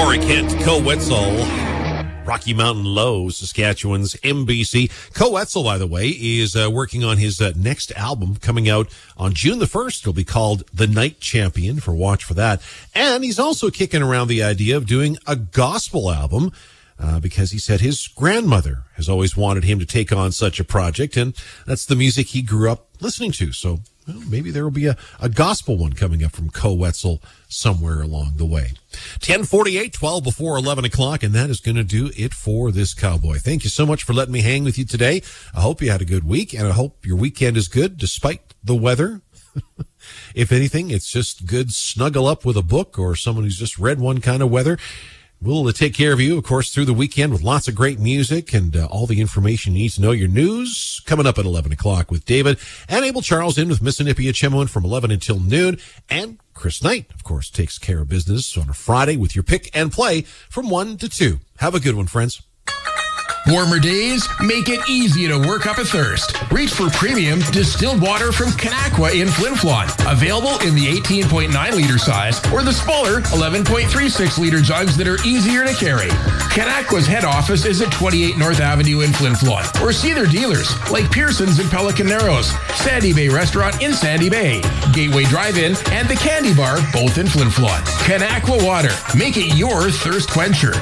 Corey Kent, Co Wetzel, Rocky Mountain Low, Saskatchewan's MBC. Co Wetzel, by the way, is working on his next album coming out on June the 1st. It'll be called The Night Champion, for watch for that. And he's also kicking around the idea of doing a gospel album because he said his grandmother has always wanted him to take on such a project, and that's the music he grew up listening to. So maybe there will be a gospel one coming up from Co Wetzel somewhere along the way. 10:48, 12 before 11 o'clock, and that is going to do it for this cowboy. Thank you so much for letting me hang with you today. I hope you had a good week, and I hope your weekend is good despite the weather. If anything, it's just good snuggle up with a book or someone who's just read one kind of weather. We'll take care of you, of course, through the weekend with lots of great music and all the information you need to know. Your news coming up at 11 o'clock with David and Abel Charles in with Mississippi Chemowin from 11 until noon. And Chris Knight, of course, takes care of business on a Friday with your pick and play from 1 to 2. Have a good one, friends. Warmer days make it easy to work up a thirst. Reach for premium distilled water from Kanakwa in Flin Flon. Available in the 18.9-liter size or the smaller 11.36-liter jugs that are easier to carry. Kanakwa's head office is at 28 North Avenue in Flin Flon. Or see their dealers like Pearson's in Pelican Narrows, Sandy Bay Restaurant in Sandy Bay, Gateway Drive-In, and the Candy Bar, both in Flin Flon. Kanakwa Water. Make it your thirst quencher.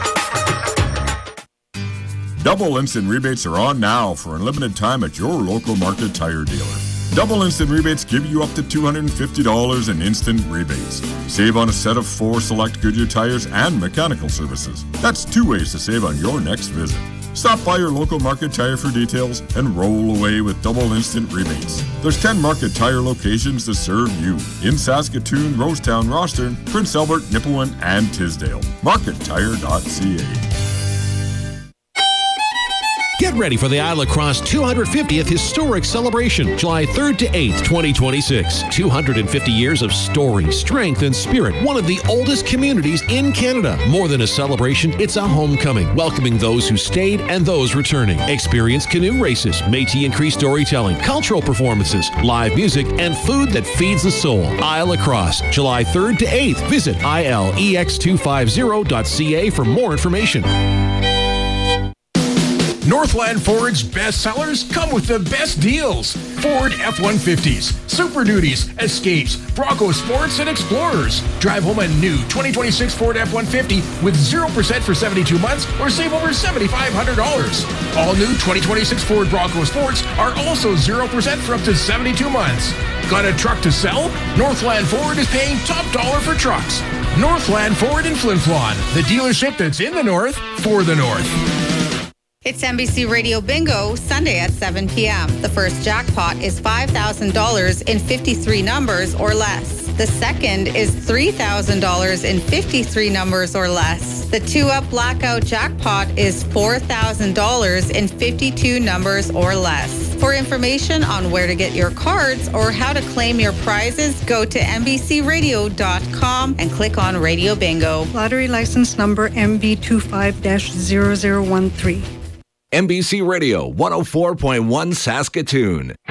Double instant rebates are on now for unlimited time at your local Market Tire dealer. Double instant rebates give you up to $250 in instant rebates. Save on a set of 4 select Goodyear tires and mechanical services. That's 2 ways to save on your next visit. Stop by your local Market Tire for details and roll away with double instant rebates. There's 10 Market Tire locations to serve you in Saskatoon, Rosetown, Rostern, Prince Albert, Nipawin, and Tisdale. MarketTire.ca. Get ready for the Isle La Crosse 250th Historic Celebration, July 3rd to 8th, 2026. 250 years of story, strength, and spirit. One of the oldest communities in Canada. More than a celebration, it's a homecoming, welcoming those who stayed and those returning. Experience canoe races, Métis and Cree storytelling, cultural performances, live music, and food that feeds the soul. Isle La Crosse, July 3rd to 8th. Visit ilex250.ca for more information. Northland Ford's best sellers come with the best deals. Ford F-150s, Super Duties, Escapes, Bronco Sports, and Explorers. Drive home a new 2026 Ford F-150 with 0% for 72 months or save over $7,500. All new 2026 Ford Bronco Sports are also 0% for up to 72 months. Got a truck to sell? Northland Ford is paying top dollar for trucks. Northland Ford in Flin Flon, the dealership that's in the North for the North. It's NBC Radio Bingo, Sunday at 7 p.m. The first jackpot is $5,000 in 53 numbers or less. The second is $3,000 in 53 numbers or less. The 2-up blackout jackpot is $4,000 in 52 numbers or less. For information on where to get your cards or how to claim your prizes, go to NBCRadio.com and click on Radio Bingo. Lottery license number MB25-0013. NBC Radio 104.1 Saskatoon.